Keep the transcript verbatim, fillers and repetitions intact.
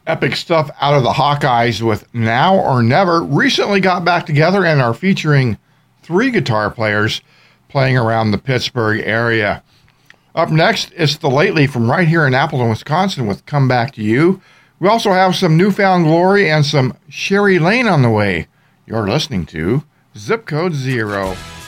Epic stuff out of the Hawkeyes with Now or Never recently got back together and are featuring three guitar players playing around the Pittsburgh area. Up next, it's The Lately from right here in Appleton, Wisconsin with Come Back to You. We also have some Newfound Glory and some Sherry Lane on the way. You're listening to Zip Code Zero.